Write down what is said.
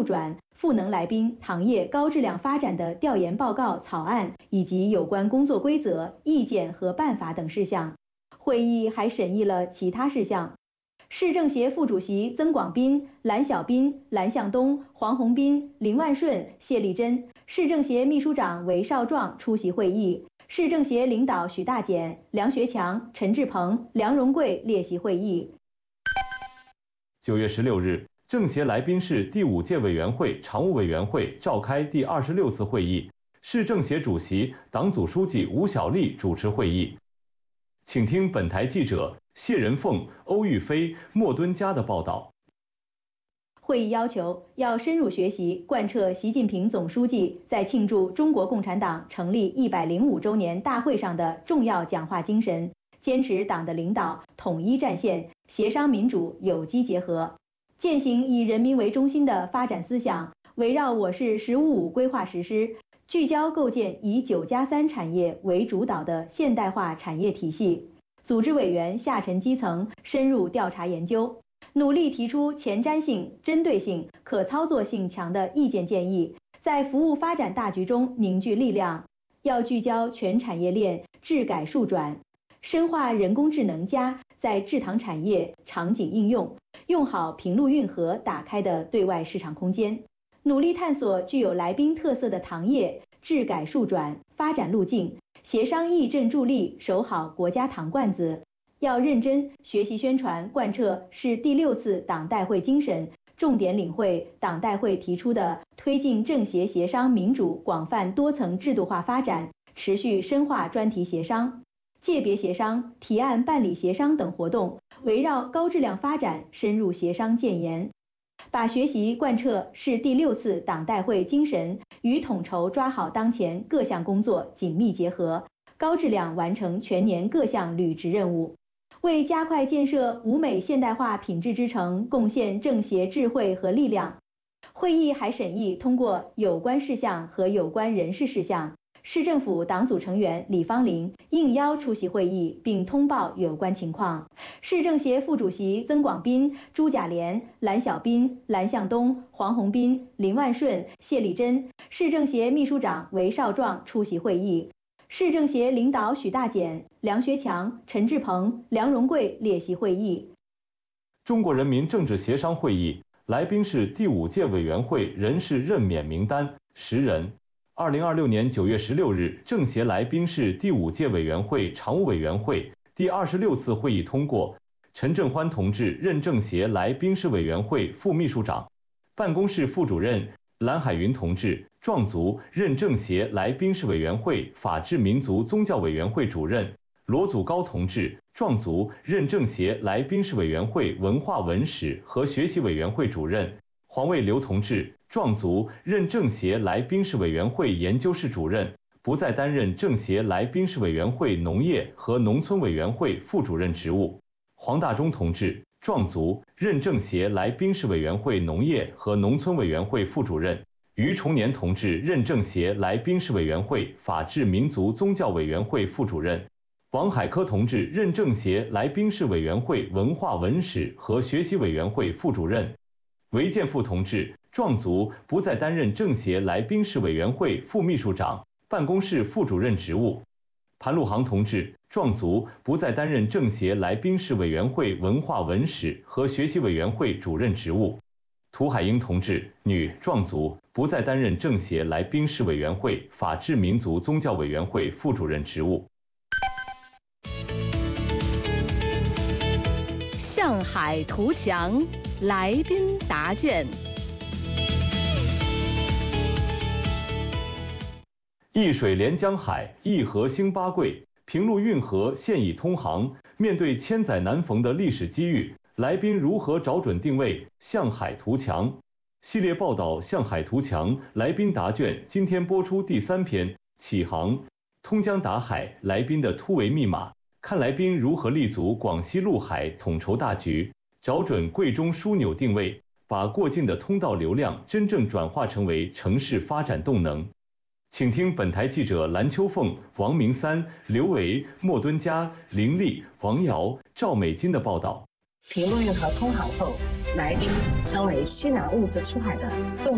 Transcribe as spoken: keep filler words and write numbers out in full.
转赋能来宾糖业高质量发展的调研报告草案以及有关工作规则、意见和办法等事项。会议还审议了其他事项。市政协副主席曾广斌、蓝小斌、蓝向东、黄宏斌、林万顺、谢丽珍，市政协秘书长韦少壮出席会议。市政协领导许大简、梁学强、陈志鹏、梁荣贵列席会议。 九月十六日，政协来宾市第五届委员会常务委员会召开第二十六次会议，市政协主席、党组书记吴小莉主持会议。请听本台记者谢仁凤、欧玉飞、莫敦佳的报道。 会议要求要深入学习贯彻习近平总书记在庆祝中国共产党成立一百零五周年大会上的重要讲话精神，坚持党的领导统一战线，协商民主有机结合，践行以人民为中心的发展思想，围绕我市“十五五”规划实施，聚焦构建以九加三产业为主导的现代化产业体系。组织委员下沉基层深入调查研究，努力提出前瞻性、针对性、可操作性强的意见建议，在服务发展大局中凝聚力量。要聚焦全产业链智改数转，深化人工智能加在制糖产业场景应用，用好平陆运河打开的对外市场空间，努力探索具有来宾特色的糖业智改数转发展路径，协商议政助力守好国家糖罐子。要认真学习宣传贯彻市第六次党代会精神，重点领会党代会提出的推进政协协商民主广泛多层制度化发展，持续深化专题协商、界别协商、提案办理协商等活动，围绕高质量发展深入协商建言，把学习贯彻市第六次党代会精神与统筹抓好当前各项工作紧密结合，高质量完成全年各项履职任务，为加快建设五美现代化品质之城贡献政协智慧和力量。会议还审议通过有关事项和有关人事事项。市政府党组成员李芳玲应邀出席会议，并通报有关情况。市政协副主席曾广斌、朱甲莲、蓝小斌、蓝向东、黄宏斌、林万顺、谢丽珍，市政协秘书长韦少壮出席会议。市政协领导许大简、梁学强、陈志鹏、梁荣贵列席会议。 中国人民政治协商会议来宾市第五届委员会人事任免名单十人。二零二六年九月十六日，政协来宾市第五届委员会常务委员会第二十六次会议通过，陈振欢同志任政协来宾市委员会副秘书长，办公室副主任蓝海云同志壮族任政协来宾市委员会法治民族宗教委员会主任，罗祖高同志壮族任政协来宾市委员会文化文史和学习委员会主任，黄卫刘同志壮族任政协来宾市委员会研究室主任，不再担任政协来宾市委员会农业和农村委员会副主任职务。黄大中同志壮族任政协来宾市委员会农业和农村委员会副主任。于崇年同志任政协来宾市委员会法治民族宗教委员会副主任。王海科同志任政协来宾市委员会文化文史和学习委员会副主任。韦建富同志壮族不再担任政协来宾市委员会副秘书长、办公室副主任职务。潘路航同志壮族不再担任政协来宾市委员会文化文史和学习委员会主任职务。涂海英同志女壮族不再担任政协来宾市委员会法治民族宗教委员会副主任职务。 向海图强，来宾答卷。 一水连江海，一河兴八桂，平陆运河现已通航。面对千载难逢的历史机遇，来宾如何找准定位，向海图强？系列报道《向海图强》来宾答卷今天播出第三篇，启航。通江达海，来宾的突围密码，看来宾如何立足广西陆海统筹大局，找准贵中枢纽定位，把过境的通道流量真正转化成为城市发展动能。请听本台记者蓝秋凤、王明三、刘维、莫敦佳、林丽、王瑶、赵美金的报道。 平陆运河通航后，来宾成为西南物资出海的重